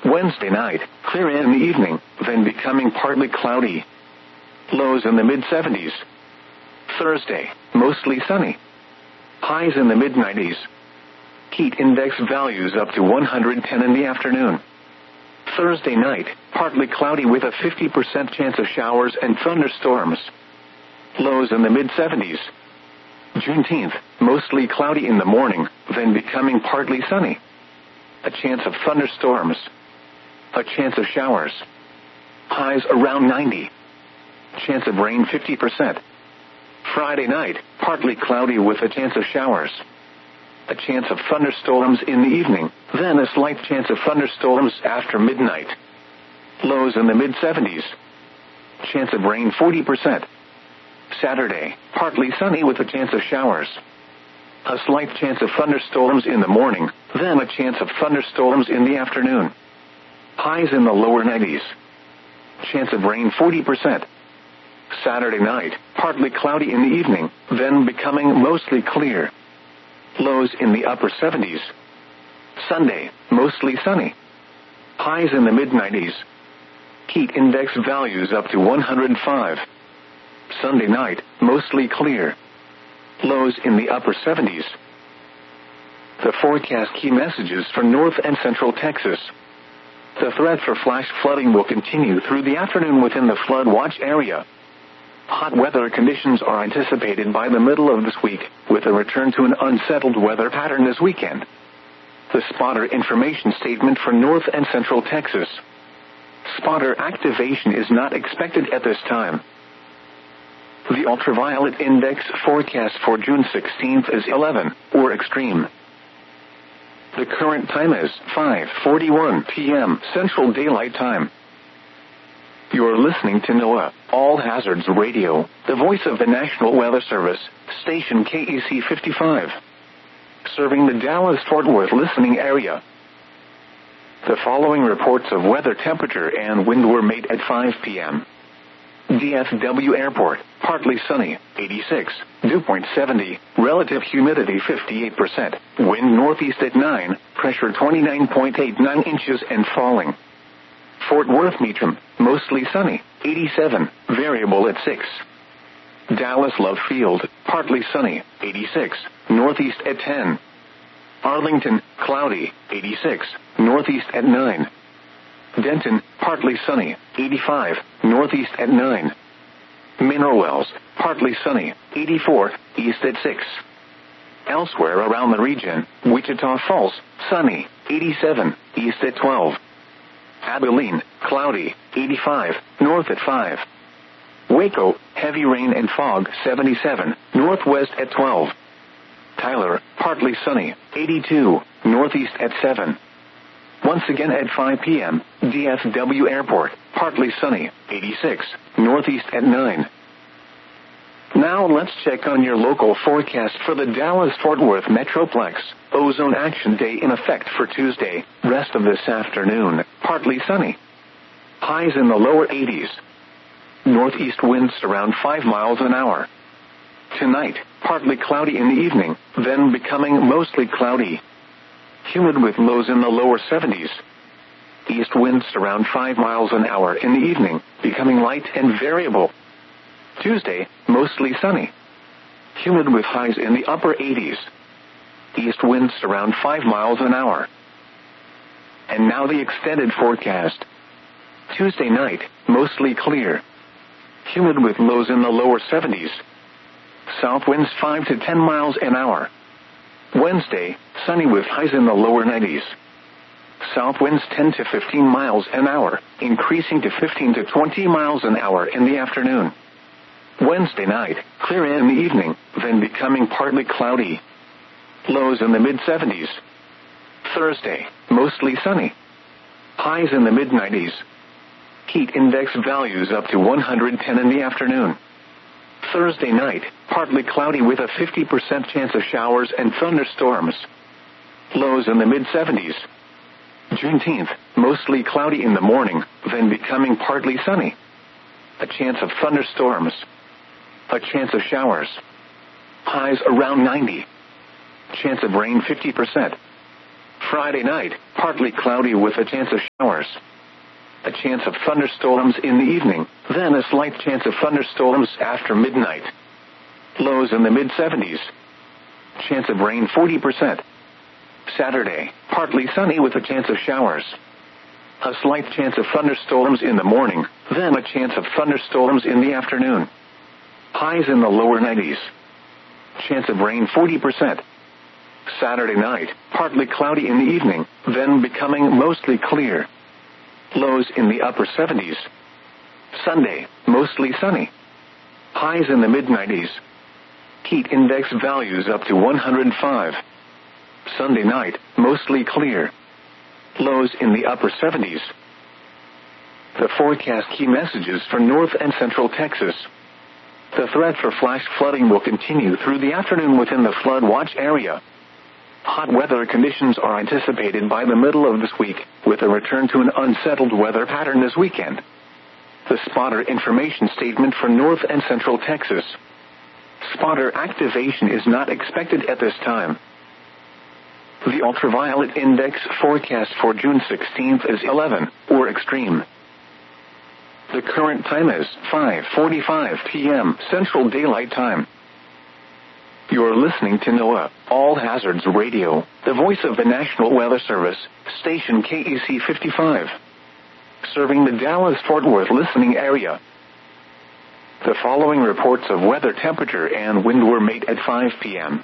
Wednesday night, clear in the evening, then becoming partly cloudy. Lows in the mid-70s. Thursday, mostly sunny. Highs in the mid-90s. Heat index values up to 110 in the afternoon. Thursday night, partly cloudy with a 50% chance of showers and thunderstorms. Lows in the mid-70s. Juneteenth, mostly cloudy in the morning, then becoming partly sunny. A chance of thunderstorms. A chance of showers. Highs around 90. Chance of rain 50%. Friday night, partly cloudy with a chance of showers. A chance of thunderstorms in the evening, then a slight chance of thunderstorms after midnight. Lows in the mid-70s. Chance of rain 40%. Saturday, partly sunny with a chance of showers. A slight chance of thunderstorms in the morning, then a chance of thunderstorms in the afternoon. Highs in the lower 90s. Chance of rain 40%. Saturday night, partly cloudy in the evening, then becoming mostly clear. Lows in the upper 70s. Sunday, mostly sunny. Highs in the mid-90s. Heat index values up to 105. Sunday night, mostly clear. Lows in the upper 70s. The forecast key messages for North and Central Texas. The threat for flash flooding will continue through the afternoon within the flood watch area. Hot weather conditions are anticipated by the middle of this week, with a return to an unsettled weather pattern this weekend. The spotter information statement for North and Central Texas. Spotter activation is not expected at this time. The ultraviolet index forecast for June 16th is 11, or extreme. The current time is 5:41 p.m. Central Daylight Time. You're listening to NOAA, All Hazards Radio, the voice of the National Weather Service, station KEC 55. Serving the Dallas-Fort Worth listening area. The following reports of weather temperature and wind were made at 5 p.m. DFW Airport, partly sunny, 86, dew point 70, relative humidity 58%, wind northeast at 9, pressure 29.89 inches and falling. Fort Worth Meacham, mostly sunny, 87, variable at 6. Dallas Love Field, partly sunny, 86, northeast at 10. Arlington, cloudy, 86, northeast at 9. Denton, partly sunny, 85, northeast at 9. Mineral Wells, partly sunny, 84, east at 6. Elsewhere around the region, Wichita Falls, sunny, 87, east at 12. Abilene, cloudy, 85, north at 5. Waco, heavy rain and fog, 77, northwest at 12. Tyler, partly sunny, 82, northeast at 7. Once again at 5 p.m., DFW Airport, partly sunny, 86, northeast at 9. Now let's check on your local forecast for the Dallas-Fort Worth Metroplex. Ozone Action Day in effect for Tuesday, rest of this afternoon, partly sunny. Highs in the lower 80s. Northeast winds around 5 miles an hour. Tonight, partly cloudy in the evening, then becoming mostly cloudy. Humid with lows in the lower 70s. East winds around 5 miles an hour in the evening, becoming light and variable. Tuesday, mostly sunny. Humid with highs in the upper 80s. East winds around 5 miles an hour. And now the extended forecast. Tuesday night, mostly clear. Humid with lows in the lower 70s. South winds 5 to 10 miles an hour. Wednesday, sunny with highs in the lower 90s. South winds 10 to 15 miles an hour, increasing to 15 to 20 miles an hour in the afternoon. Wednesday night, clear in the evening, then becoming partly cloudy. Lows in the mid-70s. Thursday, mostly sunny. Highs in the mid-90s. Heat index values up to 110 in the afternoon. Thursday night, partly cloudy with a 50% chance of showers and thunderstorms. Lows in the mid-70s. Juneteenth, mostly cloudy in the morning, then becoming partly sunny. A chance of thunderstorms. A chance of showers. Highs around 90. Chance of rain 50%. Friday night, partly cloudy with a chance of showers. A chance of thunderstorms in the evening, then a slight chance of thunderstorms after midnight. Lows in the mid-70s. Chance of rain 40%. Saturday, partly sunny with a chance of showers. A slight chance of thunderstorms in the morning, then a chance of thunderstorms in the afternoon. Highs in the lower 90s. Chance of rain 40%. Saturday night, partly cloudy in the evening, then becoming mostly clear. Lows in the upper 70s. Sunday, mostly sunny. Highs in the mid-90s. Heat index values up to 105. Sunday night, mostly clear. Lows in the upper 70s. The forecast key messages for North and Central Texas. The threat for flash flooding will continue through the afternoon within the flood watch area. Hot weather conditions are anticipated by the middle of this week, with a return to an unsettled weather pattern this weekend. The spotter information statement for North and Central Texas. Spotter activation is not expected at this time. The ultraviolet index forecast for June 16th is 11, or extreme. The current time is 5:45 p.m. Central Daylight Time. You're listening to NOAA, All Hazards Radio, the voice of the National Weather Service, station KEC 55. Serving the Dallas-Fort Worth listening area. The following reports of weather temperature and wind were made at 5 p.m.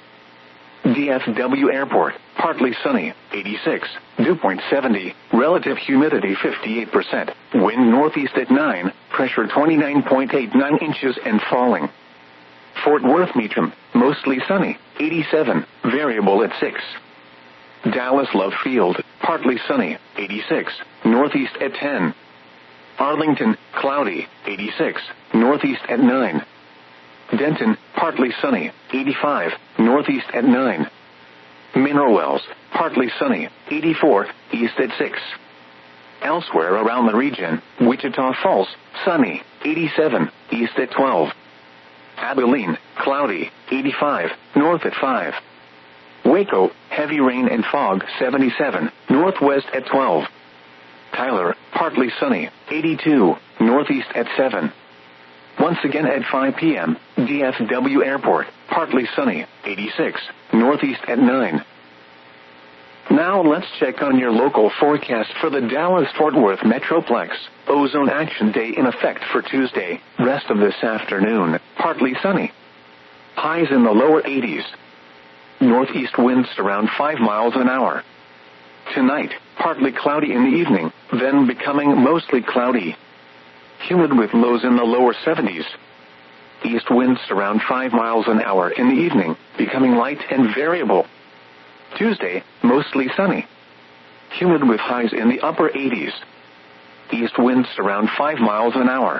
DFW Airport, partly sunny, 86, dew point 70, relative humidity 58%, wind northeast at 9, pressure 29.89 inches and falling. Fort Worth Meacham, mostly sunny, 87, variable at 6. Dallas Love Field, partly sunny, 86, northeast at 10. Arlington, cloudy, 86, northeast at 9. Denton, partly sunny, 85, northeast at 9. Mineral Wells, partly sunny, 84, east at 6. Elsewhere around the region, Wichita Falls, sunny, 87, east at 12. Abilene, cloudy, 85, north at 5. Waco, heavy rain and fog, 77, northwest at 12. Tyler, partly sunny, 82, northeast at 7. Once again at 5 p.m., DFW Airport, partly sunny, 86, northeast at 9. Now let's check on your local forecast for the Dallas-Fort Worth Metroplex. Ozone Action Day in effect for Tuesday, rest of this afternoon, partly sunny. Highs in the lower 80s. Northeast winds around 5 miles an hour. Tonight, partly cloudy in the evening, then becoming mostly cloudy. Humid with lows in the lower 70s. East winds around 5 miles an hour in the evening, becoming light and variable. Tuesday, mostly sunny. Humid with highs in the upper 80s. East winds around 5 miles an hour.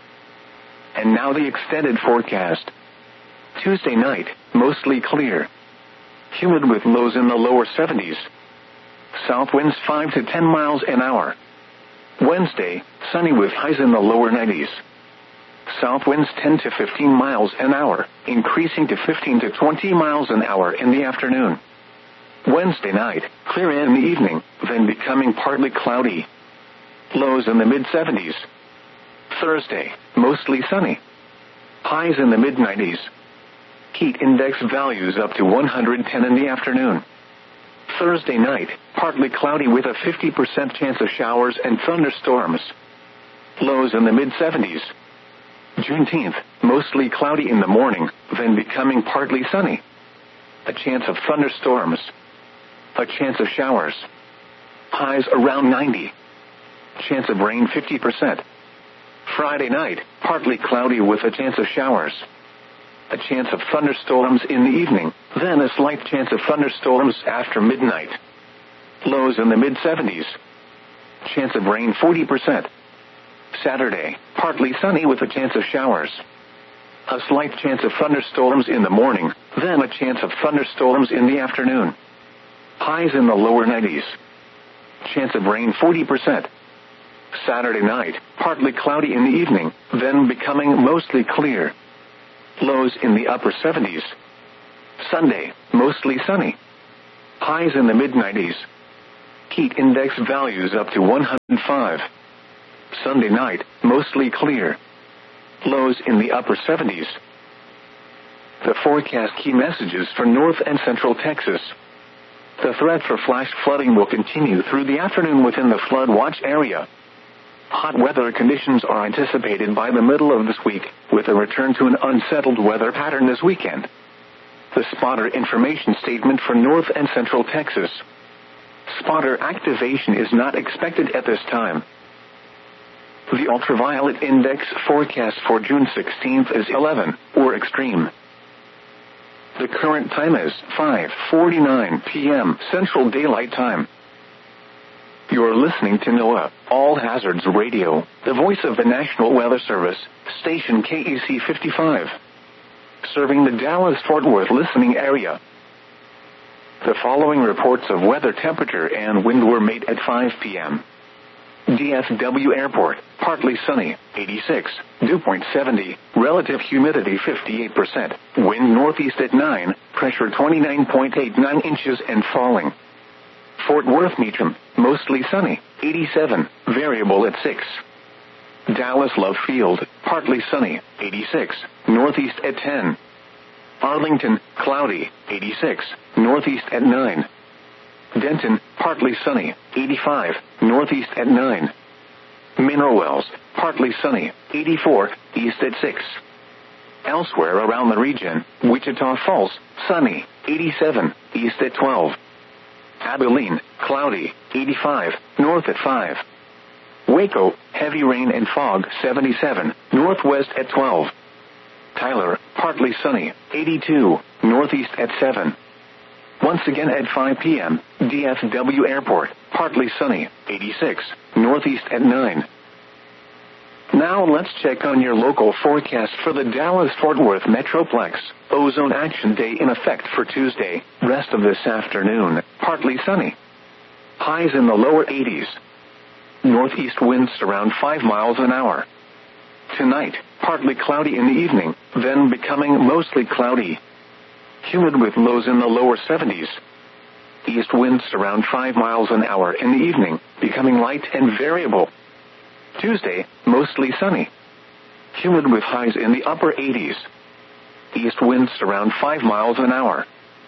And now the extended forecast. Tuesday night, mostly clear. Humid with lows in the lower 70s. South winds 5 to 10 miles an hour. Wednesday, sunny with highs in the lower 90s. South winds 10 to 15 miles an hour, increasing to 15 to 20 miles an hour in the afternoon. Wednesday night, clear in the evening, then becoming partly cloudy. Lows in the mid-70s. Thursday, mostly sunny. Highs in the mid-90s. Heat index values up to 110 in the afternoon. Thursday night, partly cloudy with a 50% chance of showers and thunderstorms. Lows in the mid-70s. Juneteenth, mostly cloudy in the morning, then becoming partly sunny. A chance of thunderstorms. A chance of showers. Highs around 90. Chance of rain 50%. Friday night, partly cloudy with a chance of showers. A chance of thunderstorms in the evening, then a slight chance of thunderstorms after midnight. Lows in the mid-70s. Chance of rain 40%. Saturday, partly sunny with a chance of showers. A slight chance of thunderstorms in the morning, then a chance of thunderstorms in the afternoon. Highs in the lower 90s. Chance of rain 40%. Saturday night, partly cloudy in the evening, then becoming mostly clear. Lows in the upper 70s. Sunday, mostly sunny. Highs in the mid-90s. Heat index values up to 105. Sunday night, mostly clear. Lows in the upper 70s. The forecast key messages for North and Central Texas. The threat for flash flooding will continue through the afternoon within the flood watch area. Hot weather conditions are anticipated by the middle of this week, with a return to an unsettled weather pattern this weekend. The spotter information statement for North and Central Texas. Spotter activation is not expected at this time. The ultraviolet index forecast for June 16th is 11, or extreme. The current time is 5:49 p.m. Central Daylight Time. You're listening to NOAA, All Hazards Radio, the voice of the National Weather Service, station KEC 55. Serving the Dallas-Fort Worth listening area. The following reports of weather temperature and wind were made at 5 p.m. DFW Airport, partly sunny, 86, dew point 70, relative humidity 58%, wind northeast at 9, pressure 29.89 inches and falling. Fort Worth Meacham, mostly sunny, 87, variable at 6. Dallas Love Field, partly sunny, 86, northeast at 10. Arlington, cloudy, 86, northeast at 9. Denton, partly sunny, 85, northeast at 9. Mineral Wells, partly sunny, 84, east at 6. Elsewhere around the region, Wichita Falls, sunny, 87, east at 12. Abilene, cloudy, 85, north at 5. Waco, heavy rain and fog, 77, northwest at 12. Tyler, partly sunny, 82, northeast at 7. Once again at 5 p.m., DFW Airport, partly sunny, 86, northeast at 9. Now let's check on your local forecast for the Dallas-Fort Worth Metroplex. Ozone Action Day in effect for Tuesday, rest of this afternoon, partly sunny. Highs in the lower 80s. Northeast winds around 5 miles an hour. Tonight, partly cloudy in the evening, then becoming mostly cloudy. Humid with lows in the lower 70s. East winds around 5 miles an hour in the evening, becoming light and variable. Tuesday, mostly sunny. Humid with highs in the upper 80s. East winds around 5 miles an hour.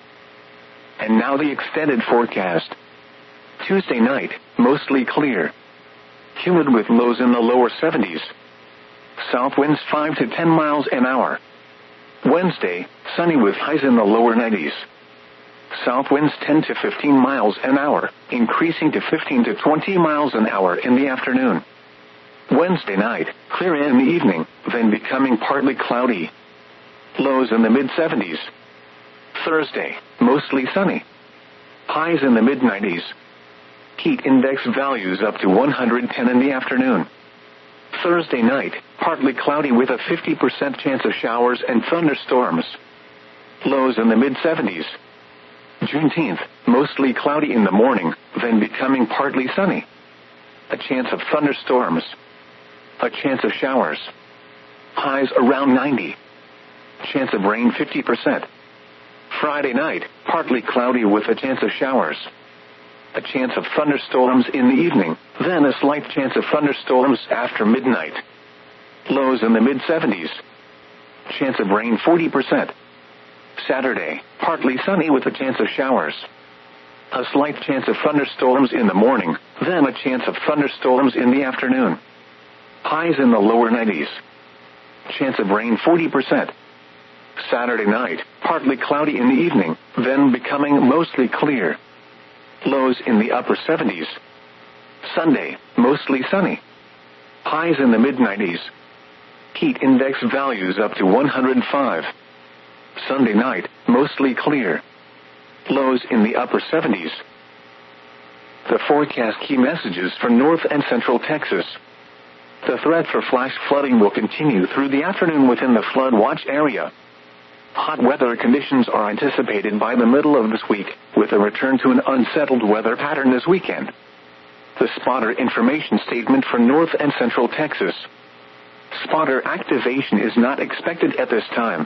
And now the extended forecast. Tuesday night, mostly clear. Humid with lows in the lower 70s. South winds 5 to 10 miles an hour. Wednesday, sunny with highs in the lower 90s. South winds 10 to 15 miles an hour, increasing to 15 to 20 miles an hour in the afternoon. Wednesday night, clear in the evening, then becoming partly cloudy. Lows in the mid-70s. Thursday, mostly sunny. Highs in the mid-90s. Heat index values up to 110 in the afternoon. Thursday night, partly cloudy with a 50% chance of showers and thunderstorms. Lows in the mid-70s. Juneteenth, mostly cloudy in the morning, then becoming partly sunny. A chance of thunderstorms. A chance of showers. Highs around 90. Chance of rain 50%. Friday night, partly cloudy with a chance of showers. A chance of thunderstorms in the evening, then a slight chance of thunderstorms after midnight. Lows in the mid-70s. Chance of rain 40%. Saturday, partly sunny with a chance of showers. A slight chance of thunderstorms in the morning, then a chance of thunderstorms in the afternoon. Highs in the lower 90s. Chance of rain 40%. Saturday night, partly cloudy in the evening, then becoming mostly clear. Lows in the upper 70s. Sunday, mostly sunny. Highs in the mid-90s. Heat index values up to 105. Sunday night, mostly clear. Lows in the upper 70s. The forecast key messages for North and Central Texas. The threat for flash flooding will continue through the afternoon within the flood watch area. Hot weather conditions are anticipated by the middle of this week, with a return to an unsettled weather pattern this weekend. The spotter information statement for North and Central Texas. Spotter activation is not expected at this time.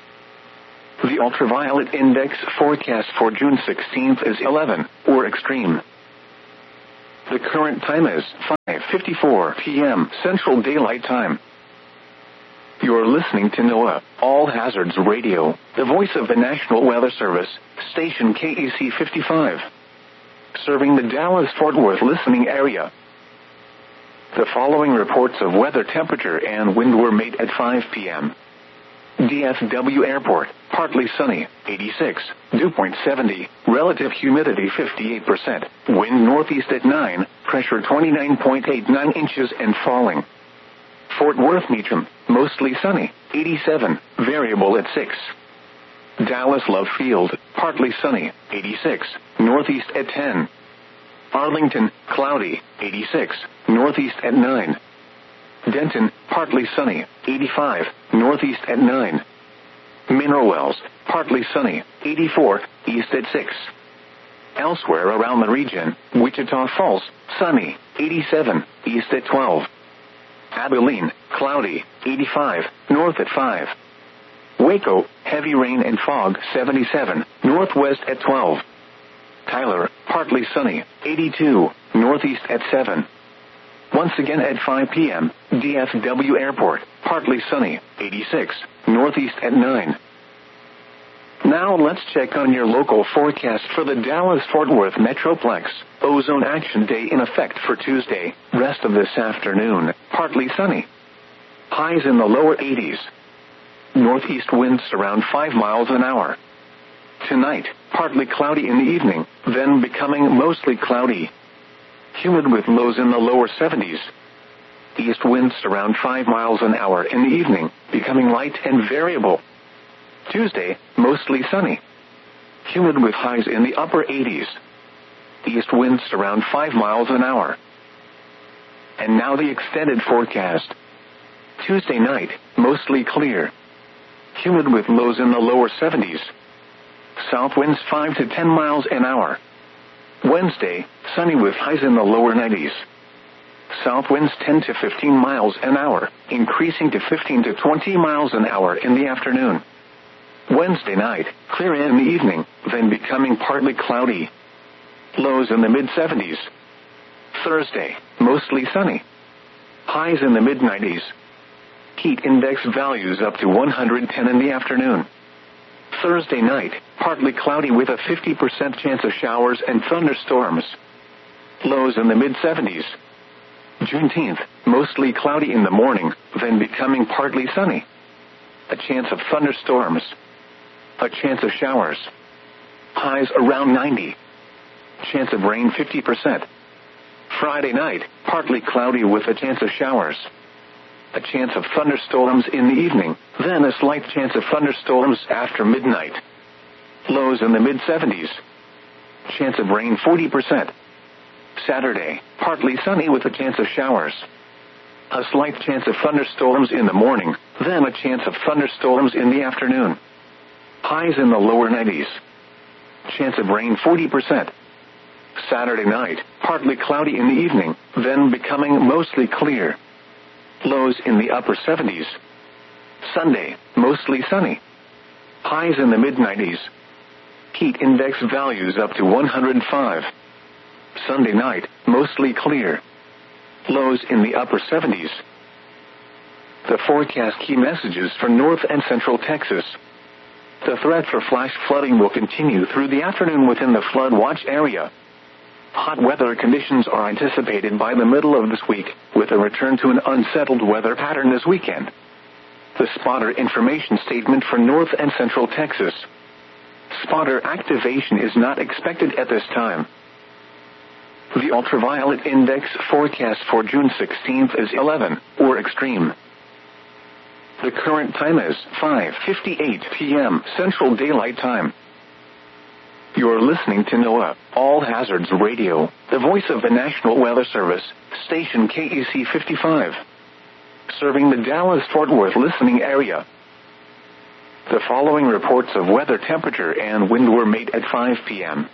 The ultraviolet index forecast for June 16th is 11, or extreme. The current time is 5:54 p.m. Central Daylight Time. You're listening to NOAA, All Hazards Radio, the voice of the National Weather Service, station KEC 55. Serving the Dallas-Fort Worth listening area. The following reports of weather, temperature, and wind were made at 5 p.m. DFW Airport, partly sunny, 86, dew point 70, relative humidity 58%, wind northeast at 9, pressure 29.89 inches and falling. Fort Worth Meacham, mostly sunny, 87, variable at 6. Dallas Love Field, partly sunny, 86, northeast at 10. Arlington, cloudy, 86, northeast at 9. Denton, partly sunny, 85, northeast at 9. Mineral Wells, partly sunny, 84, east at 6. Elsewhere around the region, Wichita Falls, sunny, 87, east at 12. Abilene, cloudy, 85, north at 5. Waco, heavy rain and fog, 77, northwest at 12. Tyler, partly sunny, 82, northeast at 7. Once again at 5 p.m., DFW Airport, partly sunny, 86, northeast at 9. Now let's check on your local forecast for the Dallas-Fort Worth Metroplex. Ozone Action Day in effect for Tuesday, rest of this afternoon, partly sunny. Highs in the lower 80s. Northeast winds around 5 miles an hour. Tonight, partly cloudy in the evening, then becoming mostly cloudy. Humid with lows in the lower 70s. East winds around 5 miles an hour in the evening, becoming light and variable. Tuesday, mostly sunny. Humid with highs in the upper 80s. East winds around 5 miles an hour. And now the extended forecast. Tuesday night, mostly clear. Humid with lows in the lower 70s. South winds 5 to 10 miles an hour. Wednesday, sunny with highs in the lower 90s. South winds 10 to 15 miles an hour, increasing to 15 to 20 miles an hour in the afternoon. Wednesday night, clear in the evening, then becoming partly cloudy. Lows in the mid-70s. Thursday, mostly sunny. Highs in the mid-90s. Heat index values up to 110 in the afternoon. Thursday night, partly cloudy with a 50% chance of showers and thunderstorms. Lows in the mid-70s. Juneteenth, mostly cloudy in the morning, then becoming partly sunny. A chance of thunderstorms. A chance of showers. Highs around 90. Chance of rain 50%. Friday night, partly cloudy with a chance of showers. A chance of thunderstorms in the evening, then a slight chance of thunderstorms after midnight. Lows in the mid-70s. Chance of rain 40%. Saturday, partly sunny with a chance of showers. A slight chance of thunderstorms in the morning, then a chance of thunderstorms in the afternoon. Highs in the lower 90s. Chance of rain 40%. Saturday night, partly cloudy in the evening, then becoming mostly clear. Lows in the upper 70s. Sunday, mostly sunny. Highs in the mid-90s. Heat index values up to 105. Sunday night, mostly clear. Lows in the upper 70s. The forecast key messages for North and Central Texas. The threat for flash flooding will continue through the afternoon within the flood watch area. Hot weather conditions are anticipated by the middle of this week, with a return to an unsettled weather pattern this weekend. The spotter information statement for North and Central Texas. Spotter activation is not expected at this time. The ultraviolet index forecast for June 16th is 11, or extreme. The current time is 5:58 p.m. Central Daylight Time. You're listening to NOAA, All Hazards Radio, the voice of the National Weather Service, station KEC 55. Serving the Dallas-Fort Worth listening area. The following reports of weather, temperature, and wind were made at 5 p.m.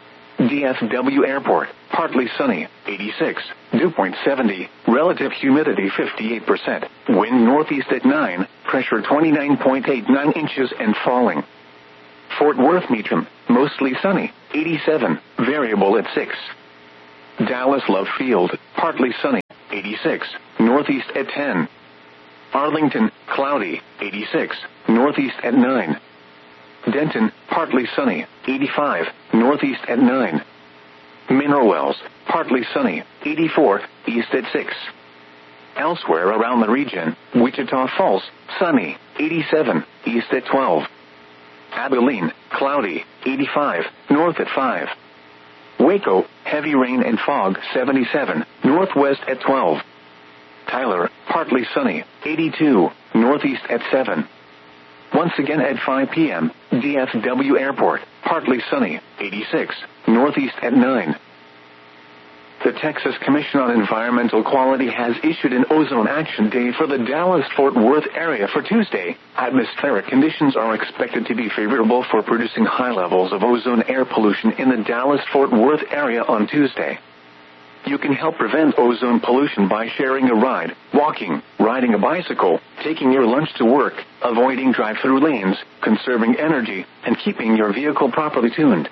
DFW Airport, partly sunny, 86, dew point 70, relative humidity 58%, wind northeast at 9, pressure 29.89 inches and falling. Fort Worth Meacham, mostly sunny, 87, variable at 6. Dallas Love Field, partly sunny, 86, northeast at 10. Arlington, cloudy, 86, northeast at 9. Denton, partly sunny, 85, northeast at 9. Mineral Wells, partly sunny, 84, east at 6. Elsewhere around the region, Wichita Falls, sunny, 87, east at 12. Abilene, cloudy, 85, north at 5. Waco, heavy rain and fog, 77, northwest at 12. Tyler, partly sunny, 82, northeast at 7. Once again at 5 p.m., DFW Airport, partly sunny, 86, northeast at 9. The Texas Commission on Environmental Quality has issued an ozone action day for the Dallas-Fort Worth area for Tuesday. Atmospheric conditions are expected to be favorable for producing high levels of ozone air pollution in the Dallas-Fort Worth area on Tuesday. You can help prevent ozone pollution by sharing a ride, walking, riding a bicycle, taking your lunch to work, avoiding drive-through lanes, conserving energy, and keeping your vehicle properly tuned.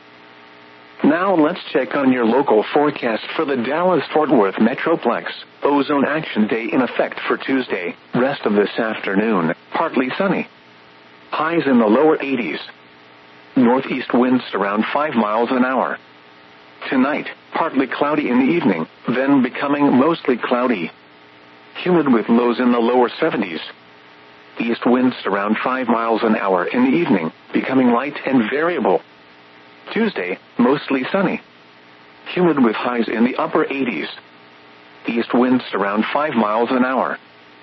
Now let's check on your local forecast for the Dallas-Fort Worth Metroplex. Ozone Action Day in effect for Tuesday. Rest of this afternoon, partly sunny. Highs in the lower 80s. Northeast winds around 5 miles an hour. Tonight, partly cloudy in the evening, then becoming mostly cloudy. Humid with lows in the lower 70s. East winds around 5 miles an hour in the evening, becoming light and variable. Tuesday, mostly sunny. Humid with highs in the upper 80s. East winds around 5 miles an hour.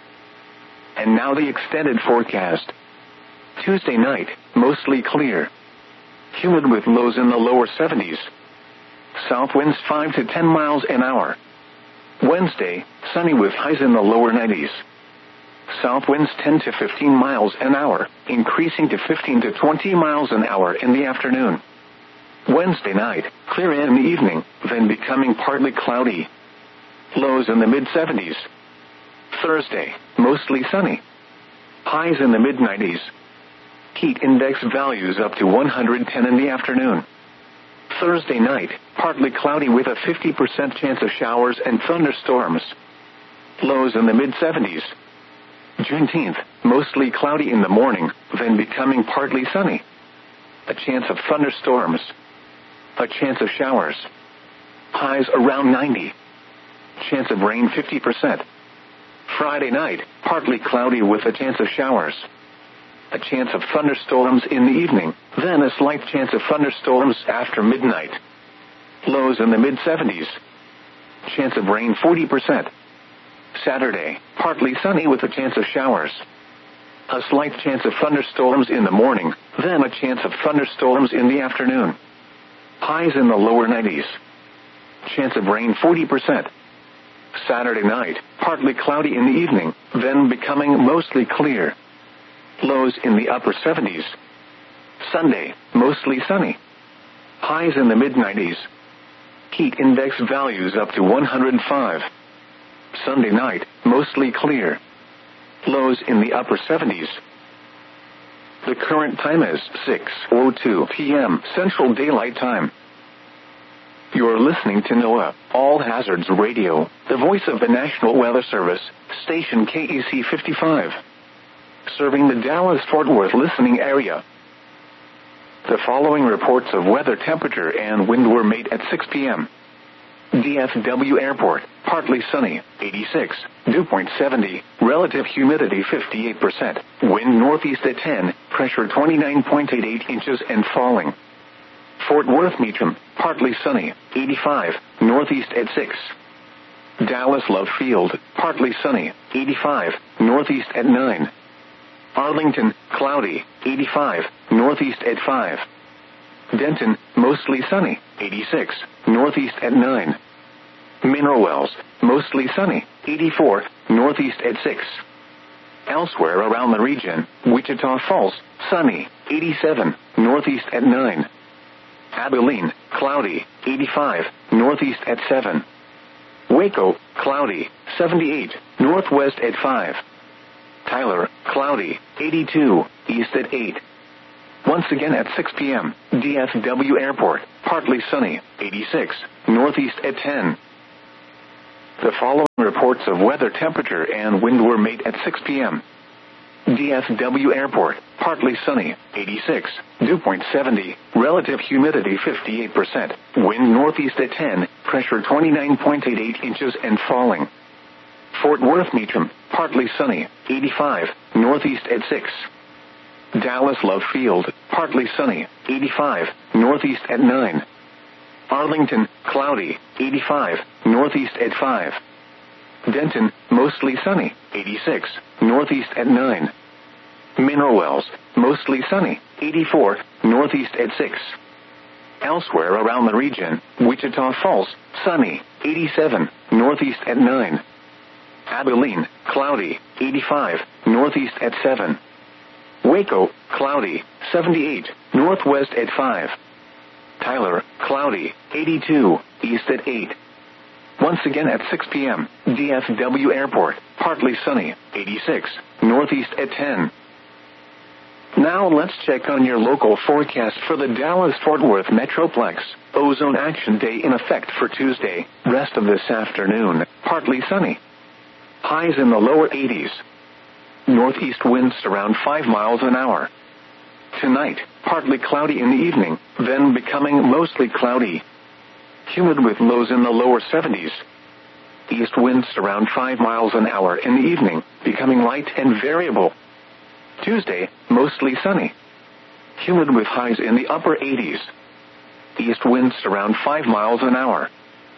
And now the extended forecast. Tuesday night, mostly clear. Humid with lows in the lower 70s. South winds 5 to 10 miles an hour. Wednesday, sunny with highs in the lower 90s. South winds 10 to 15 miles an hour, increasing to 15 to 20 miles an hour in the afternoon. Wednesday night, clear in the evening, then becoming partly cloudy. Lows in the mid-70s. Thursday, mostly sunny. Highs in the mid-90s. Heat index values up to 110 in the afternoon. Thursday night, partly cloudy with a 50% chance of showers and thunderstorms. Lows in the mid-70s. Juneteenth, mostly cloudy in the morning, then becoming partly sunny. A chance of thunderstorms. A chance of showers. Highs around 90. Chance of rain 50%. Friday night, partly cloudy with a chance of showers. A chance of thunderstorms in the evening, then a slight chance of thunderstorms after midnight. Lows in the mid-70s. Chance of rain 40%. Saturday, partly sunny with a chance of showers. A slight chance of thunderstorms in the morning, then a chance of thunderstorms in the afternoon. Highs in the lower 90s. Chance of rain 40%. Saturday night, partly cloudy in the evening, then becoming mostly clear. Lows in the upper 70s. Sunday, mostly sunny. Highs in the mid-90s. Heat index values up to 105. Sunday night, mostly clear. Lows in the upper 70s. The current time is 6:02 p.m. Central Daylight Time. You're listening to NOAA, All Hazards Radio, the voice of the National Weather Service, station KEC 55. Serving the Dallas-Fort Worth listening area. The following reports of weather temperature and wind were made at 6 p.m. DFW Airport, partly sunny, 86, dew point 70, relative humidity 58%, wind northeast at 10, pressure 29.88 inches and falling. Fort Worth Meacham, partly sunny, 85, northeast at 6. Dallas Love Field, partly sunny, 85, northeast at 9. Arlington, cloudy, 85, northeast at 5. Denton, mostly sunny, 86, northeast at 9. Mineral Wells, mostly sunny, 84, northeast at 6. Elsewhere around the region, Wichita Falls, sunny, 87, northeast at 9. Abilene, cloudy, 85, northeast at 7. Waco, cloudy, 78, northwest at 5. Tyler, cloudy, 82, east at 8. Once again at 6 p.m., DFW Airport, partly sunny, 86, northeast at 10. The following reports of weather, temperature, and wind were made at 6 p.m. DFW Airport, partly sunny, 86, dew point 70, relative humidity 58%, wind northeast at 10, pressure 29.88 inches and falling. Fort Worth Meacham, partly sunny, 85, northeast at 6. Dallas Love Field, partly sunny, 85, northeast at 9. Arlington, cloudy, 85, northeast at 5. Denton, mostly sunny, 86, northeast at 9. Mineral Wells, mostly sunny, 84, northeast at 6. Elsewhere around the region, Wichita Falls, sunny, 87, northeast at 9. Abilene, cloudy, 85, northeast at 7. Waco, cloudy, 78, northwest at 5. Tyler, cloudy, 82, east at 8. Once again at 6 p.m., DFW Airport, partly sunny, 86, northeast at 10. Now let's check on your local forecast for the Dallas-Fort Worth Metroplex. Ozone Action Day in effect for Tuesday, rest of this afternoon, partly sunny. Highs in the lower 80s. Northeast winds around 5 miles an hour. Tonight, partly cloudy in the evening, then becoming mostly cloudy. Humid with lows in the lower 70s. East winds around 5 miles an hour in the evening, becoming light and variable. Tuesday, mostly sunny. Humid with highs in the upper 80s. East winds around 5 miles an hour.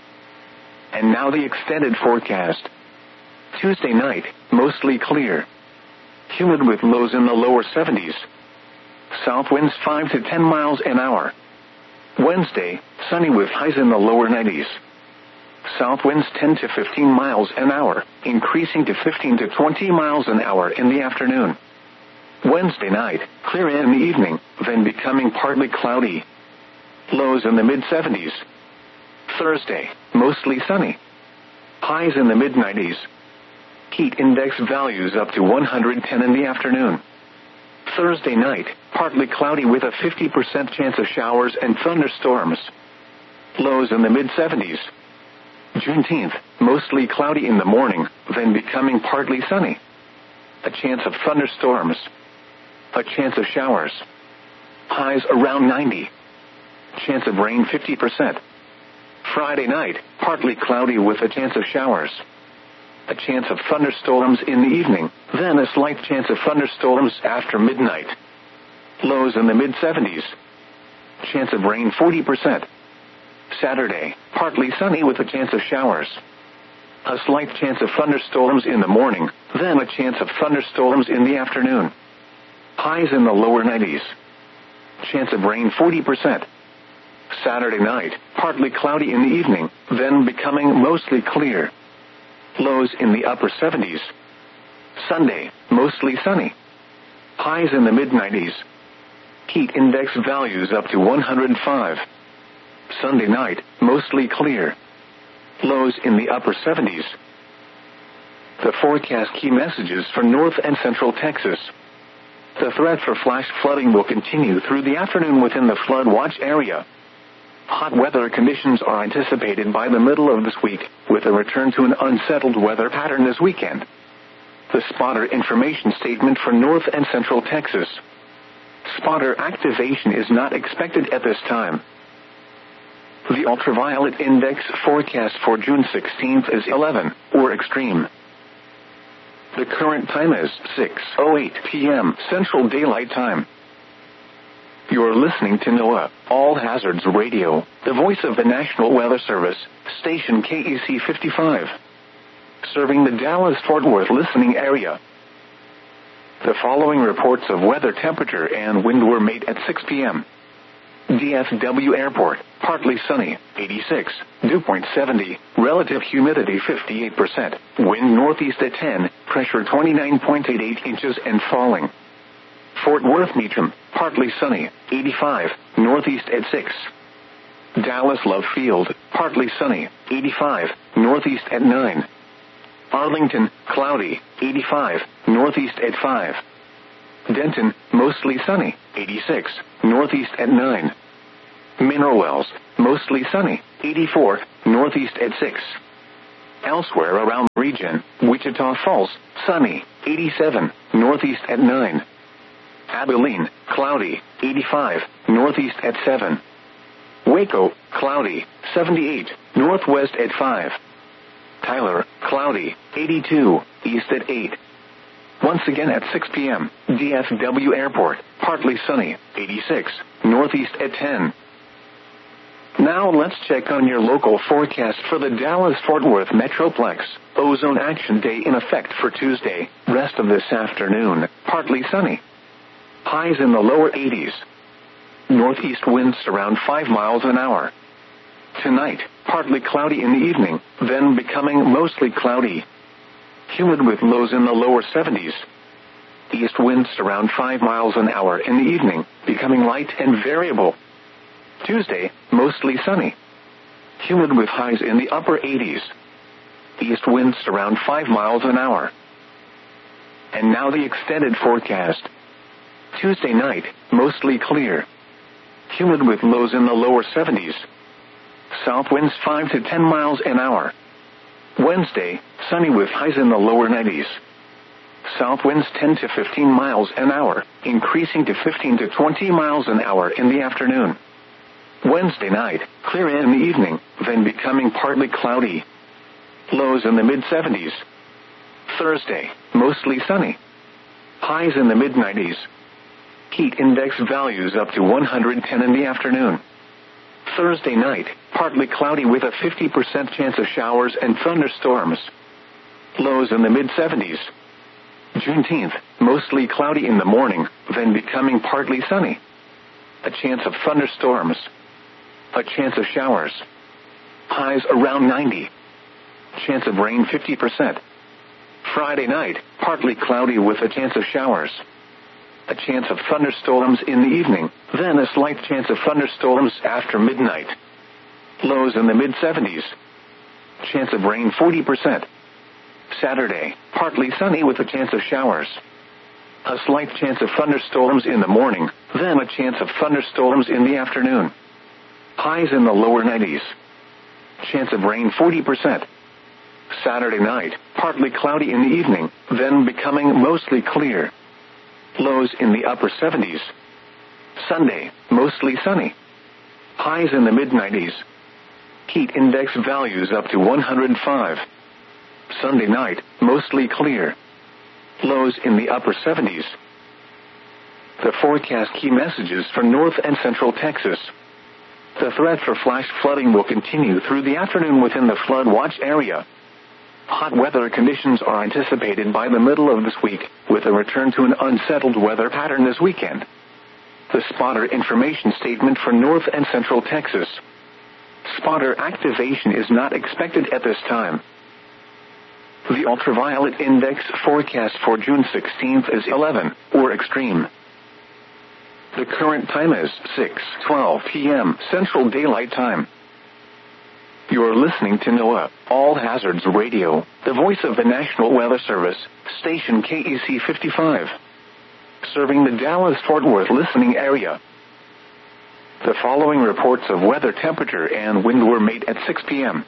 And now the extended forecast. Tuesday night, mostly clear. Humid with lows in the lower 70s. South winds 5 to 10 miles an hour. Wednesday, sunny with highs in the lower 90s. South winds 10 to 15 miles an hour, increasing to 15 to 20 miles an hour in the afternoon. Wednesday night, clear in the evening, then becoming partly cloudy. Lows in the mid-70s. Thursday, mostly sunny. Highs in the mid-90s. Heat index values up to 110 in the afternoon. Thursday night, partly cloudy with a 50% chance of showers and thunderstorms. Lows in the mid-70s. Juneteenth, mostly cloudy in the morning, then becoming partly sunny. A chance of thunderstorms. A chance of showers. Highs around 90. Chance of rain 50%. Friday night, partly cloudy with a chance of showers. A chance of thunderstorms in the evening, then a slight chance of thunderstorms after midnight. Lows in the mid-70s. Chance of rain 40%. Saturday, partly sunny with a chance of showers. A slight chance of thunderstorms in the morning, then a chance of thunderstorms in the afternoon. Highs in the lower 90s. Chance of rain 40%. Saturday night, partly cloudy in the evening, then becoming mostly clear. Lows in the upper 70s. Sunday, mostly sunny. Highs in the mid-90s. Heat index values up to 105. Sunday night, mostly clear. Lows in the upper 70s. The forecast key messages for North and Central Texas. The threat for flash flooding will continue through the afternoon within the flood watch area. Hot weather conditions are anticipated by the middle of this week, with a return to an unsettled weather pattern this weekend. The spotter information statement for North and Central Texas. Spotter activation is not expected at this time. The ultraviolet index forecast for June 16th is 11, or extreme. The current time is 6:08 p.m. Central Daylight Time. You're listening to NOAA, All Hazards Radio, the voice of the National Weather Service, station KEC 55. Serving the Dallas-Fort Worth listening area. The following reports of weather, temperature, and wind were made at 6 p.m. DFW Airport, partly sunny, 86, dew point 70, relative humidity 58%, wind northeast at 10, pressure 29.88 inches and falling. Fort Worth Meacham, partly sunny, 85, northeast at 6. Dallas Love Field, partly sunny, 85, northeast at 9. Arlington, cloudy, 85, northeast at 5. Denton, mostly sunny, 86, northeast at 9. Mineral Wells, mostly sunny, 84, northeast at 6. Elsewhere around the region, Wichita Falls, sunny, 87, northeast at 9. Abilene, cloudy, 85, northeast at 7. Waco, cloudy, 78, northwest at 5. Tyler, cloudy, 82, east at 8. Once again at 6 p.m., DFW Airport, partly sunny, 86, northeast at 10. Now let's check on your local forecast for the Dallas-Fort Worth Metroplex. Ozone Action Day in effect for Tuesday, rest of this afternoon, partly sunny. Highs in the lower 80s. Northeast winds around 5 miles an hour. Tonight, partly cloudy in the evening, then becoming mostly cloudy. Humid with lows in the lower 70s. East winds around 5 miles an hour in the evening, becoming light and variable. Tuesday, mostly sunny. Humid with highs in the upper 80s. East winds around 5 miles an hour. And now the extended forecast. Tuesday night, mostly clear. Humid with lows in the lower 70s. South winds 5 to 10 miles an hour. Wednesday, sunny with highs in the lower 90s. South winds 10 to 15 miles an hour, increasing to 15 to 20 miles an hour in the afternoon. Wednesday night, clear in the evening, then becoming partly cloudy. Lows in the mid-70s. Thursday, mostly sunny. Highs in the mid-90s. Heat index values up to 110 in the afternoon. Thursday night, partly cloudy with a 50% chance of showers and thunderstorms. Lows in the mid-70s. Juneteenth, mostly cloudy in the morning, then becoming partly sunny. A chance of thunderstorms. A chance of showers. Highs around 90. Chance of rain 50%. Friday night, partly cloudy with a chance of showers. A chance of thunderstorms in the evening, then a slight chance of thunderstorms after midnight. Lows in the mid-70s. Chance of rain 40%. Saturday, partly sunny with a chance of showers. A slight chance of thunderstorms in the morning, then a chance of thunderstorms in the afternoon. Highs in the lower 90s. Chance of rain 40%. Saturday night, partly cloudy in the evening, then becoming mostly clear. Lows in the upper 70s. Sunday, mostly sunny. Highs in the mid-90s. Heat index values up to 105. Sunday night, mostly clear. Lows in the upper 70s. The forecast key messages for North and Central Texas. The threat for flash flooding will continue through the afternoon within the flood watch area. Hot weather conditions are anticipated by the middle of this week, with a return to an unsettled weather pattern this weekend. The spotter information statement for North and Central Texas. Spotter activation is not expected at this time. The ultraviolet index forecast for June 16th is 11, or extreme. The current time is 6:12 p.m. Central Daylight Time. You're listening to NOAA, All Hazards Radio, the voice of the National Weather Service, station KEC 55. Serving the Dallas-Fort Worth listening area. The following reports of weather temperature and wind were made at 6 p.m.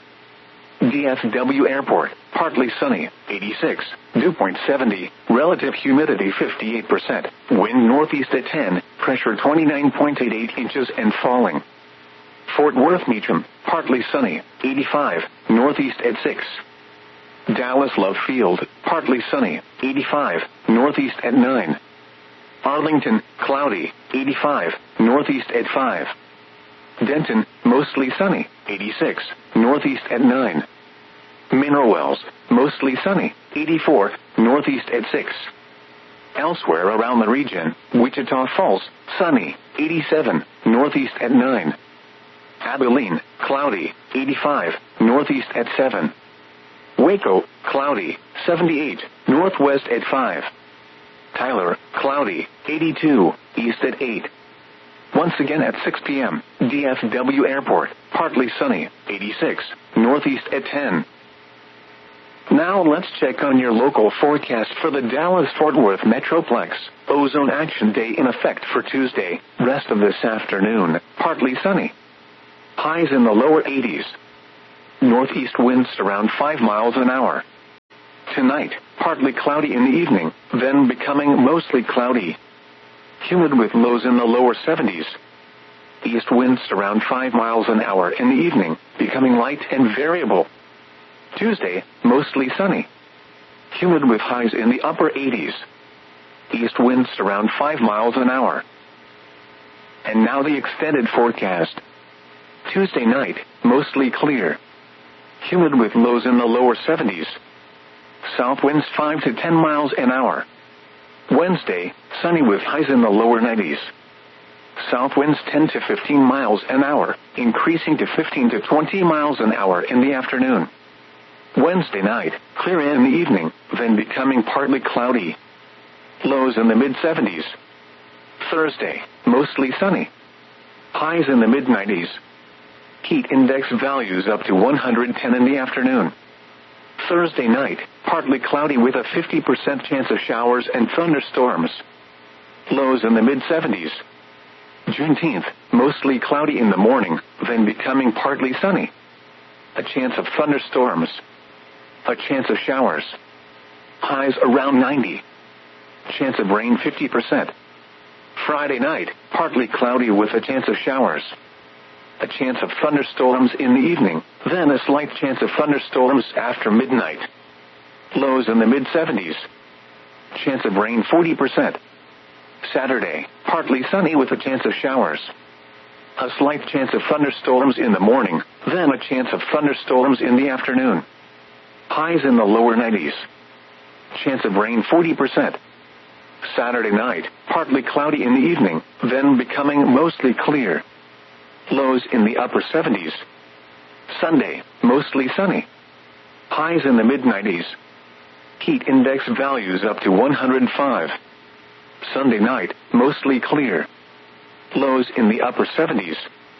DFW Airport, partly sunny, 86, dew point 70, relative humidity 58%, wind northeast at 10, pressure 29.88 inches and falling. Fort Worth Meacham, partly sunny, 85, northeast at 6. Dallas Love Field, partly sunny, 85, northeast at 9. Arlington, cloudy, 85, northeast at 5. Denton, mostly sunny, 86, northeast at 9. Mineral Wells, mostly sunny, 84, northeast at 6. Elsewhere around the region, Wichita Falls, sunny, 87, northeast at 9. Abilene, cloudy, 85, northeast at 7. Waco, cloudy, 78, northwest at 5. Tyler, cloudy, 82, east at 8. Once again at 6 p.m., DFW Airport, partly sunny, 86, northeast at 10. Now let's check on your local forecast for the Dallas-Fort Worth Metroplex. Ozone Action Day in effect for Tuesday. Rest of this afternoon, partly sunny. Highs in the lower 80s. Northeast winds around 5 miles an hour. Tonight, partly cloudy in the evening, then becoming mostly cloudy. Humid with lows in the lower 70s. East winds around 5 miles an hour in the evening, becoming light and variable. Tuesday, mostly sunny. Humid with highs in the upper 80s. East winds around 5 miles an hour. And now the extended forecast. Tuesday night, mostly clear. Humid with lows in the lower 70s. South winds 5 to 10 miles an hour. Wednesday, sunny with highs in the lower 90s. South winds 10 to 15 miles an hour, increasing to 15 to 20 miles an hour in the afternoon. Wednesday night, clear in the evening, then becoming partly cloudy. Lows in the mid-70s. Thursday, mostly sunny. Highs in the mid-90s. Heat index values up to 110 in the afternoon. Thursday night, partly cloudy with a 50% chance of showers and thunderstorms. Lows in the mid-70s. Juneteenth, mostly cloudy in the morning, then becoming partly sunny. A chance of thunderstorms. A chance of showers. Highs around 90. Chance of rain 50%. Friday night, partly cloudy with a chance of showers. A chance of thunderstorms in the evening, then a slight chance of thunderstorms after midnight. Lows in the mid-70s. Chance of rain 40%. Saturday, partly sunny with a chance of showers. A slight chance of thunderstorms in the morning, then a chance of thunderstorms in the afternoon. Highs in the lower 90s. Chance of rain 40%. Saturday night, partly cloudy in the evening, then becoming mostly clear. Lows in the upper 70s. Sunday, mostly sunny. Highs in the mid-90s. Heat index values up to 105. Sunday night, mostly clear. Lows in the upper 70s.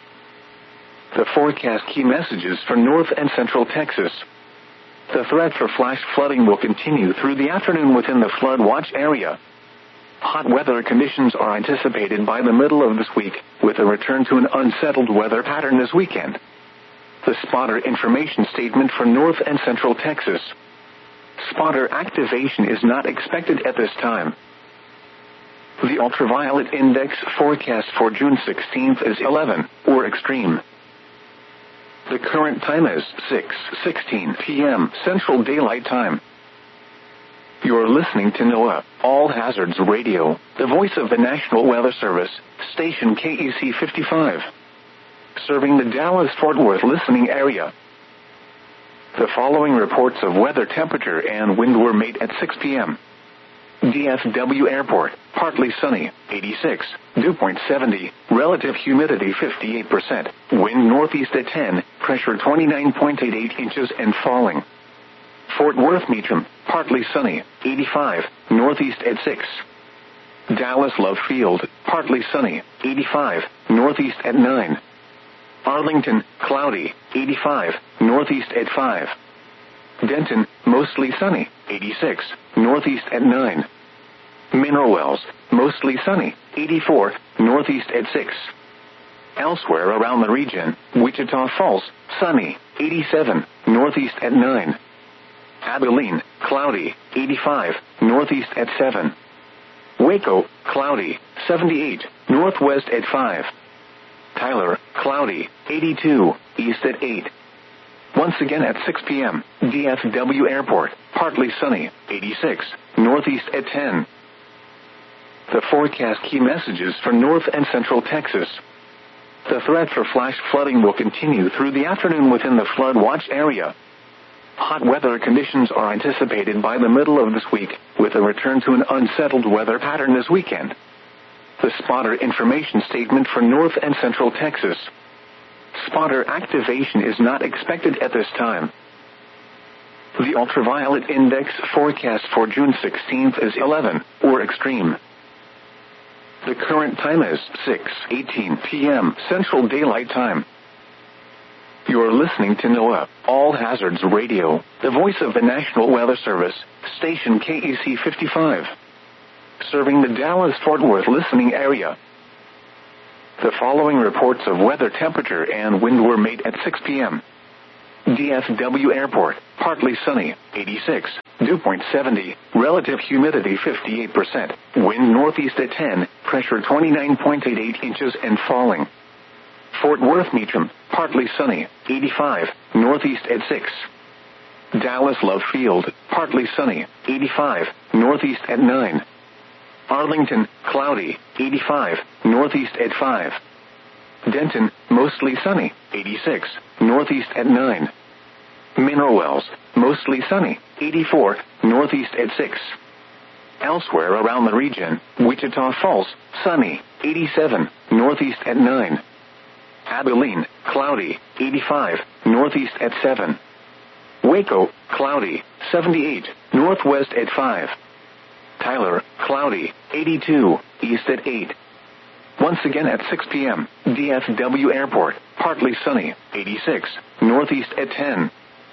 The forecast key messages for North and Central Texas. The threat for flash flooding will continue through the afternoon within the flood watch area. Hot weather conditions are anticipated by the middle of this week, with a return to an unsettled weather pattern this weekend. The spotter information statement for North and Central Texas. Spotter activation is not expected at this time. The ultraviolet index forecast for June 16th is 11, or extreme. The current time is 6:16 p.m. Central Daylight Time. You're listening to NOAA, All Hazards Radio, the voice of the National Weather Service, station KEC 55. Serving the Dallas-Fort Worth listening area. The following reports of weather temperature and wind were made at 6 p.m. DFW Airport, partly sunny, 86, dew point 70, relative humidity 58%, wind northeast at 10, pressure 29.88 inches and falling. Fort Worth Meacham, partly sunny, 85, northeast at 6. Dallas Love Field, partly sunny, 85, northeast at 9. Arlington, cloudy, 85, northeast at 5. Denton, mostly sunny, 86, northeast at 9. Mineral Wells, mostly sunny, 84, northeast at 6. Elsewhere around the region, Wichita Falls, sunny, 87, northeast at 9. Abilene, cloudy, 85, northeast at 7. Waco, cloudy, 78, northwest at 5. Tyler, cloudy, 82, east at 8. Once again at 6 p.m., DFW Airport, partly sunny, 86, northeast at 10. The forecast key messages for North and Central Texas. The threat for flash flooding will continue through the afternoon within the flood watch area. Hot weather conditions are anticipated by the middle of this week, with a return to an unsettled weather pattern this weekend. The spotter information statement for North and Central Texas. Spotter activation is not expected at this time. The ultraviolet index forecast for June 16th is 11, or extreme. The current time is 6:18 p.m. Central Daylight Time. You're listening to NOAA, All Hazards Radio, the voice of the National Weather Service, station KEC 55. Serving the Dallas-Fort Worth listening area. The following reports of weather, temperature, and wind were made at 6 p.m. DFW Airport, partly sunny, 86, dew point 70, relative humidity 58%, wind northeast at 10, pressure 29.88 inches and falling. Fort Worth Meacham, partly sunny, 85, northeast at 6. Dallas Love Field, partly sunny, 85, northeast at 9. Arlington, cloudy, 85, northeast at 5. Denton, mostly sunny, 86, northeast at 9. Mineral Wells, mostly sunny, 84, northeast at 6. Elsewhere around the region, Wichita Falls, sunny, 87, northeast at 9. Abilene, cloudy, 85, northeast at 7. Waco, cloudy, 78, northwest at 5. Tyler, cloudy, 82, east at 8. Once again at 6 p.m., DFW Airport, partly sunny, 86, northeast at 10.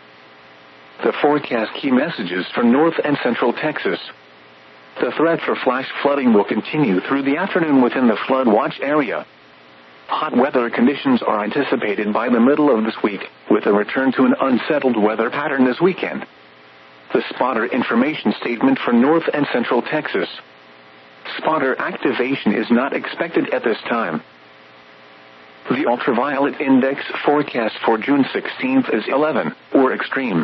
The forecast key messages for North and Central Texas. The threat for flash flooding will continue through the afternoon within the flood watch area. Hot weather conditions are anticipated by the middle of this week, with a return to an unsettled weather pattern this weekend. The spotter information statement for North and Central Texas. Spotter activation is not expected at this time. The ultraviolet index forecast for June 16th is 11, or extreme.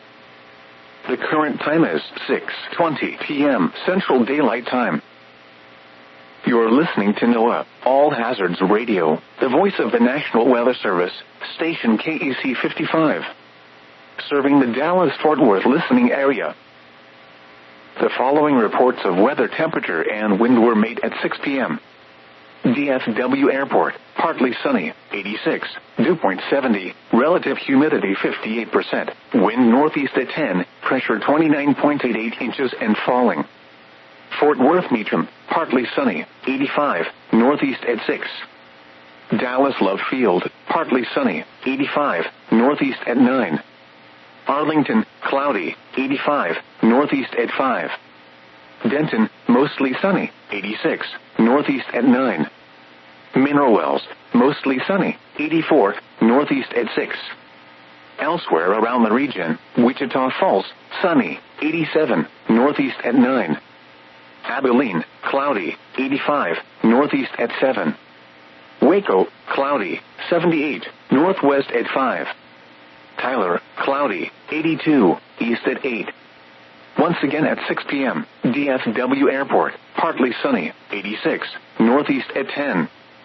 The current time is 6:20 p.m. Central Daylight Time. You're listening to NOAA, All Hazards Radio, the voice of the National Weather Service, station KEC 55. Serving the Dallas-Fort Worth listening area. The following reports of weather, temperature, and wind were made at 6 p.m. DFW Airport, partly sunny, 86, dew point 70, relative humidity 58%, wind northeast at 10, pressure 29.88 inches and falling. Fort Worth Meacham, partly sunny, 85, northeast at 6. Dallas Love Field, partly sunny, 85, northeast at 9. Arlington, cloudy, 85, northeast at 5. Denton, mostly sunny, 86, northeast at 9. Mineral Wells, mostly sunny, 84, northeast at 6. Elsewhere around the region, Wichita Falls, sunny, 87, northeast at 9. Abilene, cloudy, 85, northeast at 7. Waco, cloudy, 78, northwest at 5. Tyler, cloudy, 82, east at 8. Once again at 6 p.m., DFW Airport, partly sunny, 86, northeast at 10.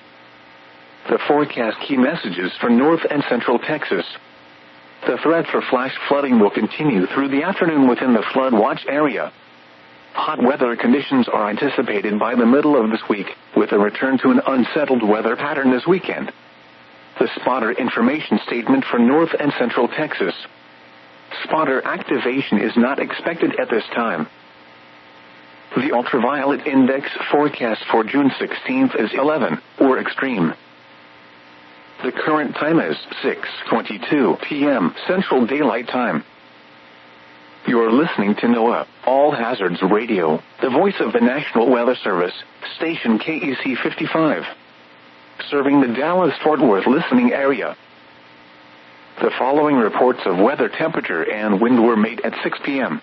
The forecast key messages for North and Central Texas. The threat for flash flooding will continue through the afternoon within the flood watch area. Hot weather conditions are anticipated by the middle of this week, with a return to an unsettled weather pattern this weekend. The spotter information statement for North and Central Texas. Spotter activation is not expected at this time. The ultraviolet index forecast for June 16th is 11, or extreme. The current time is 6:22 p.m. Central Daylight Time. You're listening to NOAA, All Hazards Radio, the voice of the National Weather Service, station KEC 55. Serving the Dallas-Fort Worth listening area. The following reports of weather, temperature, and wind were made at 6 p.m.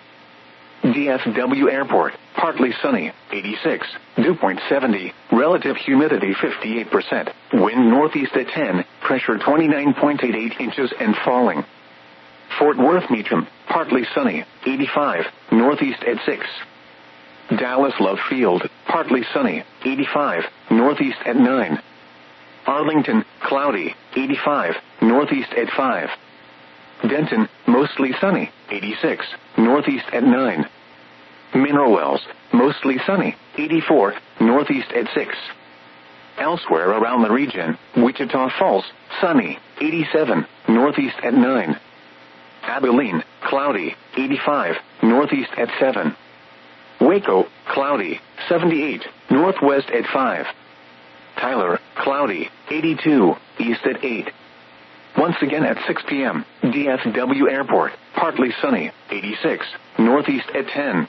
DFW Airport, partly sunny, 86, dew point 70, relative humidity 58%, wind northeast at 10, pressure 29.88 inches and falling. Fort Worth Meacham, partly sunny, 85, northeast at 6. Dallas Love Field, partly sunny, 85, northeast at 9. Arlington, cloudy, 85, northeast at 5. Denton, mostly sunny, 86, northeast at 9. Mineral Wells, mostly sunny, 84, northeast at 6. Elsewhere around the region, Wichita Falls, sunny, 87, northeast at 9. Abilene, cloudy, 85, northeast at 7. Waco, cloudy, 78, northwest at 5. Tyler, cloudy, 82, east at 8. Once again at 6 p.m., DFW Airport, partly sunny, 86, northeast at 10.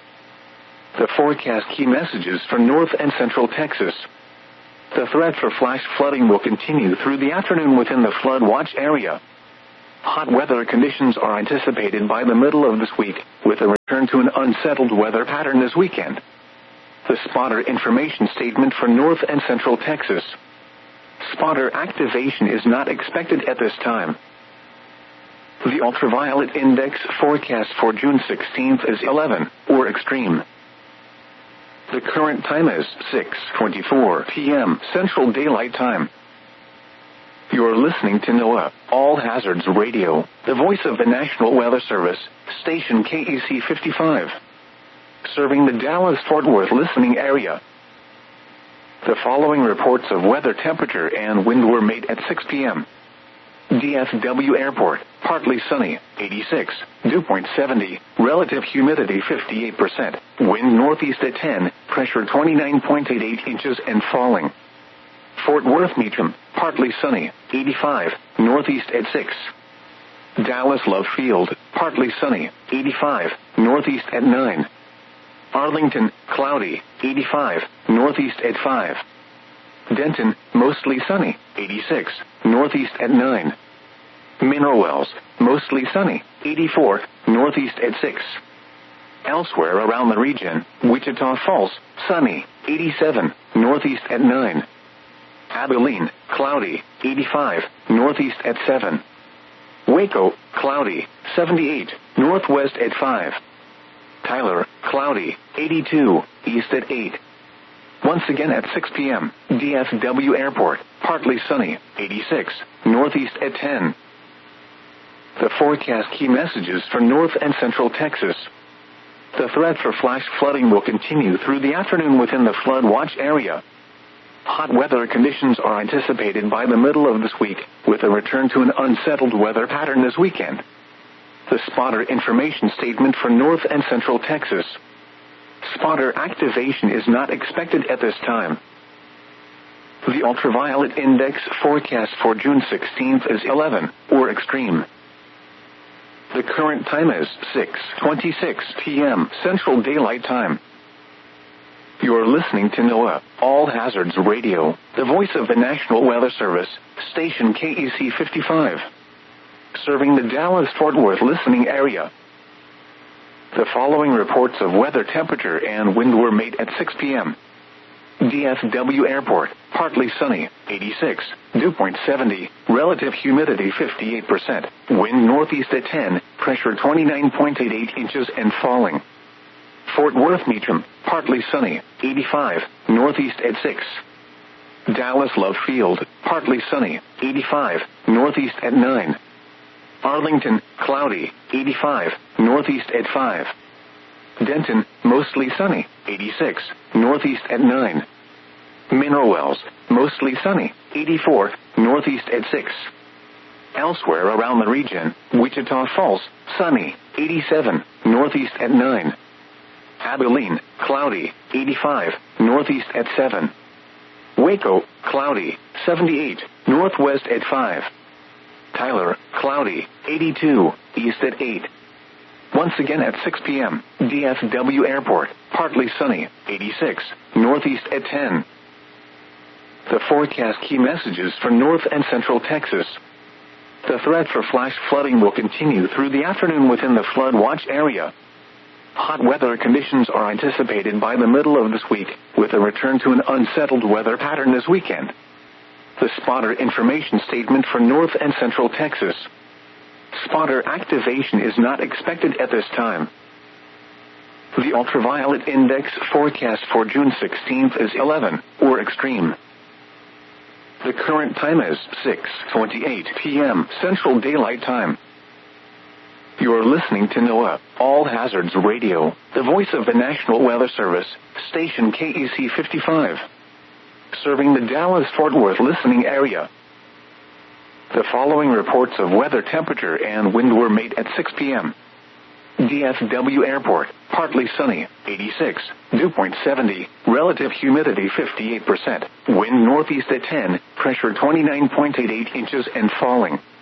The forecast key messages for North and Central Texas. The threat for flash flooding will continue through the afternoon within the flood watch area. Hot weather conditions are anticipated by the middle of this week, with a return to an unsettled weather pattern this weekend. The spotter information statement for North and Central Texas. Spotter activation is not expected at this time. The ultraviolet index forecast for June 16th is 11, or extreme. The current time is 6:24 p.m. Central Daylight Time. You're listening to NOAA, All Hazards Radio, the voice of the National Weather Service, station KEC 55. Serving the Dallas-Fort Worth listening area. The following reports of weather temperature and wind were made at 6 p.m. DFW Airport, partly sunny, 86, dew point 70, relative humidity 58%, wind northeast at 10, pressure 29.88 inches and falling. Fort Worth Meacham, partly sunny, 85, northeast at 6. Dallas Love Field, partly sunny, 85, northeast at 9. Arlington, cloudy, 85, northeast at 5. Denton, mostly sunny, 86, northeast at 9. Mineral Wells, mostly sunny, 84, northeast at 6. Elsewhere around the region, Wichita Falls, sunny, 87, northeast at 9. Abilene, cloudy, 85, northeast at 7. Waco, cloudy, 78, northwest at 5. Tyler, cloudy, 82, east at 8. Once again at 6 p.m., DFW Airport, partly sunny, 86, northeast at 10. The forecast key messages for North and Central Texas. The threat for flash flooding will continue through the afternoon within the flood watch area. Hot weather conditions are anticipated by the middle of this week, with a return to an unsettled weather pattern this weekend. The spotter information statement for North and Central Texas. Spotter activation is not expected at this time. The ultraviolet index forecast for June 16th is 11, or extreme. The current time is 6:26 p.m. Central Daylight Time. You're listening to NOAA, All Hazards Radio, the voice of the National Weather Service, station KEC 55. Serving the Dallas-Fort Worth listening area. The following reports of weather temperature and wind were made at 6 p.m. DFW Airport, partly sunny, 86, dew point 70, relative humidity 58%, wind northeast at 10, pressure 29.88 inches and falling. Fort Worth Meacham, partly sunny, 85, northeast at 6. Dallas Love Field, partly sunny, 85, northeast at 9. Arlington, cloudy, 85, northeast at 5. Denton, mostly sunny, 86, northeast at 9. Mineral Wells, mostly sunny, 84, northeast at 6. Elsewhere around the region, Wichita Falls, sunny, 87, northeast at 9. Abilene, cloudy, 85, northeast at 7. Waco, cloudy, 78, northwest at 5. Tyler, cloudy, 82, east at 8. Once again at 6 p.m., DFW Airport, partly sunny, 86, northeast at 10. The forecast key messages for North and Central Texas. The threat for flash flooding will continue through the afternoon within the flood watch area. Hot weather conditions are anticipated by the middle of this week, with a return to an unsettled weather pattern this weekend. The spotter information statement for North and Central Texas. Spotter activation is not expected at this time. The ultraviolet index forecast for June 16th is 11, or extreme. The current time is 6:28 p.m. Central Daylight Time. You're listening to NOAA, All Hazards Radio, the voice of the National Weather Service, station KEC 55. Serving the Dallas-Fort Worth listening area. The following reports of weather temperature and wind were made at 6 p.m. DFW Airport, partly sunny, 86, dew point 70, relative humidity 58%, wind northeast at 10, pressure 29.88 inches and falling.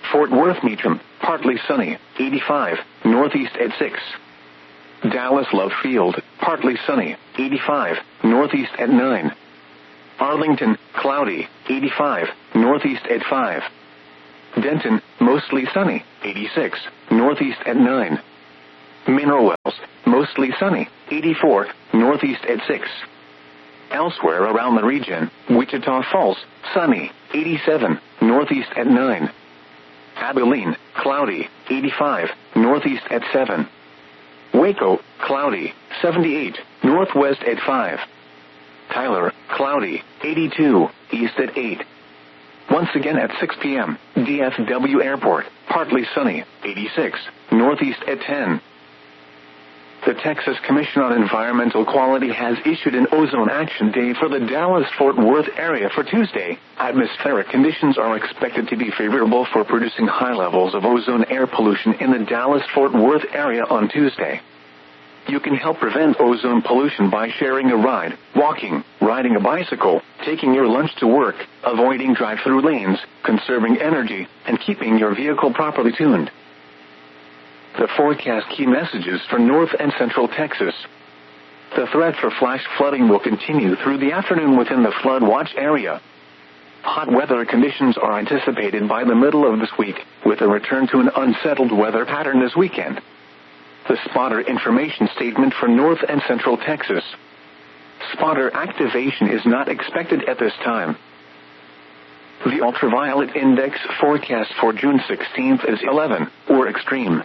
Fort Worth Meacham, partly sunny, 85, northeast at 6. Dallas Love Field, partly sunny, 85, northeast at 9. Arlington, cloudy, 85, northeast at 5. Denton, mostly sunny, 86, northeast at 9. Mineral Wells, mostly sunny, 84, northeast at 6. Elsewhere around the region, Wichita Falls, sunny, 87, northeast at 9. Abilene, cloudy, 85, northeast at 7. Waco, cloudy, 78, northwest at 5. Tyler, cloudy, 82, east at 8. Once again at 6 p.m., DFW Airport, partly sunny, 86, northeast at 10. The Texas Commission on Environmental Quality has issued an ozone action day for the Dallas-Fort Worth area for Tuesday. Atmospheric conditions are expected to be favorable for producing high levels of ozone air pollution in the Dallas-Fort Worth area on Tuesday. You can help prevent ozone pollution by sharing a ride, walking, riding a bicycle, taking your lunch to work, avoiding drive-through lanes, conserving energy, and keeping your vehicle properly tuned. The forecast key messages for North and Central Texas. The threat for flash flooding will continue through the afternoon within the flood watch area. Hot weather conditions are anticipated by the middle of this week, with a return to an unsettled weather pattern this weekend. The spotter information statement for North and Central Texas. Spotter activation is not expected at this time. The ultraviolet index forecast for June 16th is 11, or extreme.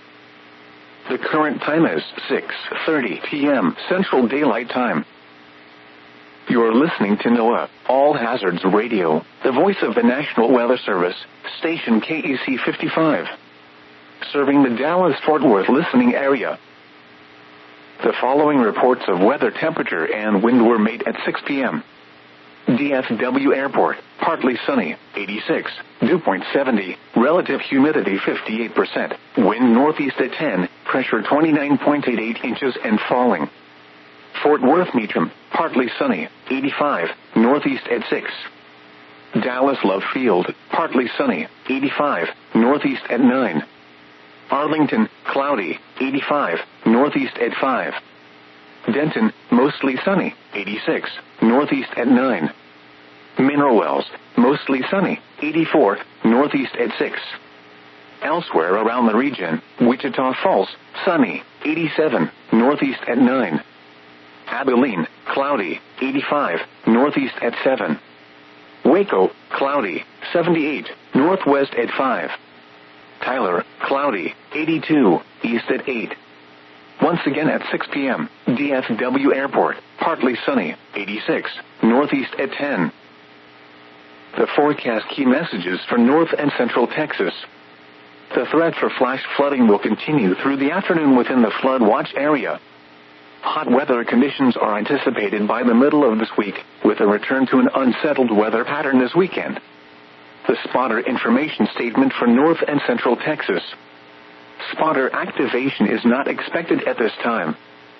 The current time is 6:30 p.m. Central Daylight Time. You're listening to NOAA, All Hazards Radio, the voice of the National Weather Service, station KEC 55. Serving the Dallas-Fort Worth listening area. The following reports of weather temperature and wind were made at 6 p.m. DFW Airport, partly sunny, 86, dew point 70, relative humidity 58%, wind northeast at 10, pressure 29.88 inches and falling. Fort Worth Meacham, partly sunny, 85, northeast at 6. Dallas Love Field, partly sunny, 85, northeast at 9. Arlington, cloudy, 85, northeast at 5. Denton, mostly sunny, 86, northeast at 9. Mineral Wells, mostly sunny, 84, northeast at 6. Elsewhere around the region, Wichita Falls, sunny, 87, northeast at 9. Abilene, cloudy, 85, northeast at 7. Waco, cloudy, 78, northwest at 5. Tyler, cloudy, 82, east at 8. Once again at 6 p.m., DFW Airport, partly sunny, 86, northeast at 10. The forecast key messages for North and Central Texas. The threat for flash flooding will continue through the afternoon within the flood watch area. Hot weather conditions are anticipated by the middle of this week, with a return to an unsettled weather pattern this weekend. The spotter information statement for North and Central Texas. Spotter activation is not expected at this time.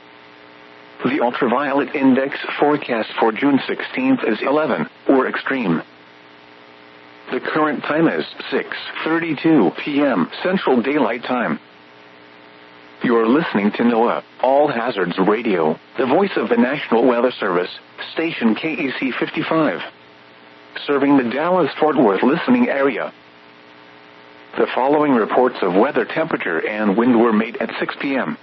The ultraviolet index forecast for June 16th is 11, or extreme. The current time is 6:32 p.m. Central Daylight Time. You're listening to NOAA, All Hazards Radio, the voice of the National Weather Service, station KEC 55. Serving the Dallas-Fort Worth listening area. The following reports of weather temperature and wind were made at 6 p.m.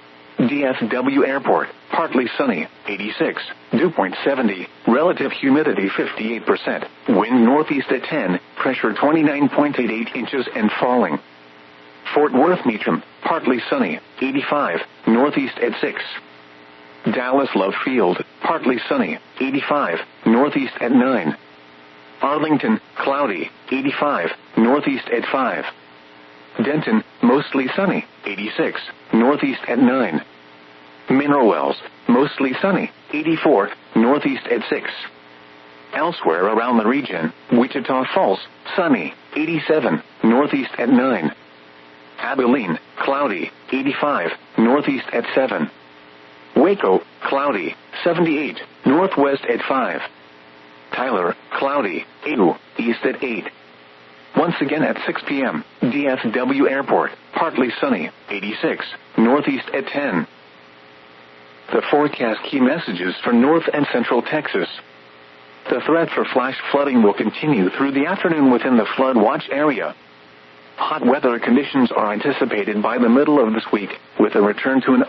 DFW Airport, partly sunny, 86, dew point 70, relative humidity 58%, wind northeast at 10, pressure 29.88 inches and falling. Fort Worth Meacham, partly sunny, 85, northeast at 6. Dallas Love Field, partly sunny, 85, northeast at 9. Arlington, cloudy, 85, northeast at 5. Denton, mostly sunny, 86, northeast at 9. Mineral Wells, mostly sunny, 84, northeast at 6. Elsewhere around the region, Wichita Falls, sunny, 87, northeast at 9. Abilene, cloudy, 85, northeast at 7. Waco, cloudy, 78, northwest at 5. Tyler, cloudy, 82, east at 8. Once again at 6 p.m., DFW Airport, partly sunny, 86, northeast at 10. The forecast key messages for North and Central Texas. The threat for flash flooding will continue through the afternoon within the flood watch area. Hot weather conditions are anticipated by the middle of this week, with a return to an